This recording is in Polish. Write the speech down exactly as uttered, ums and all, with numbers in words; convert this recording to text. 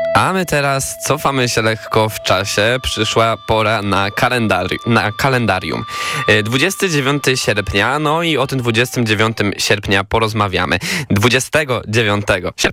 A my teraz cofamy się lekko w czasie. Przyszła pora na, kalendari- na kalendarium. dwudziestego dziewiątego sierpnia, no i o tym dwudziestego dziewiątego sierpnia porozmawiamy. dwudziestego dziewiątego sierpnia